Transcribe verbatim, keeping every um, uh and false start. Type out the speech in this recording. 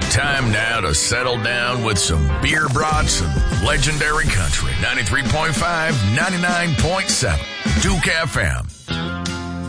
Time now to settle down with some beer brats and legendary country. ninety-three point five, ninety-nine point seven, Duke F M.